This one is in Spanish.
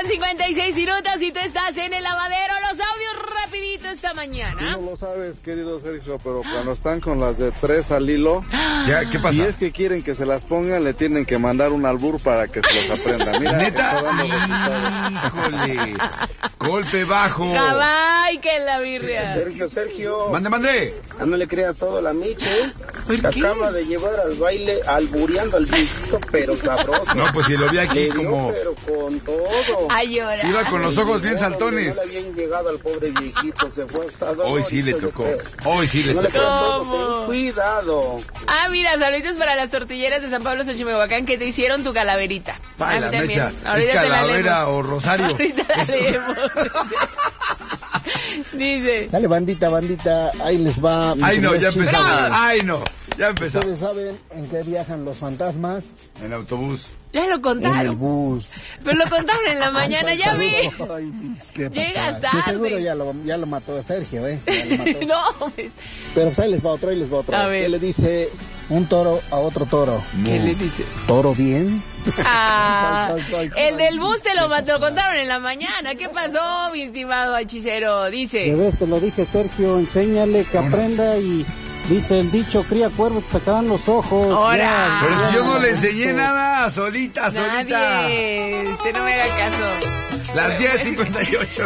8:56 y tú estás en el lavadero. Los audios rapidito esta mañana. Tú no lo sabes, querido Sergio, pero cuando están con las de 3 al hilo, ¿Ya? ¿Qué pasa? si es que quieren que se las pongan, le tienen que mandar un albur para que se los aprenda. Mira, ¿Neta? está dando resultados. Híjole. Golpe bajo. Cabay, que la birria. Sergio. Mande. No le creas todo a la Miche. ¿Por Se qué? acaba de llevar al baile albureando al viejito, pero sabroso. No, pues si lo vi aquí Le dio, como... pero con todo. A llorar. Iba con los ojos bien saltones. No le habían llegado al pobre viejito, se fue hasta Hoy sí le tocó. Hoy sí le No le tocó. creas todo, ¿Cómo? ten cuidado. Ah, mira, saluditos para las tortilleras de San Pablo Xochimehuacán que te hicieron tu calaverita. Ay, A la mí también. mecha. ¿Es Ahorita te la calavera leemos. o rosario? Ahorita la Eso. leemos. Dice. Dale, bandita, ahí les va. mi Ay, no, primer ya chiste. empezamos. Ay, no. Ya empezamos. ¿Ustedes saben en qué viajan los fantasmas? En autobús. Ya lo En el contaron. bus. Pero lo contaron en la mañana, ya vi. Ay, bitch, ¿qué Llegas pasa? De seguro tarde. ya lo mató Sergio, Ya lo mató. No, Pero pues ahí les va otro. A ver. ¿Qué le dice un toro a otro toro? ¿qué le dice? ¿Toro bien? Ah, Ay, el del bus te lo contaron en la mañana. ¿Qué pasó, mi estimado hechicero? Ya Dice. ves, te lo dije, Sergio, enséñale que aprenda y dice el dicho, cría cuervos, te caen los ojos. Ahora. Ya, Pero ya, si yo no le ya, enseñé ya. nada, solita. Nadie. Usted no me haga caso. Las 10:58.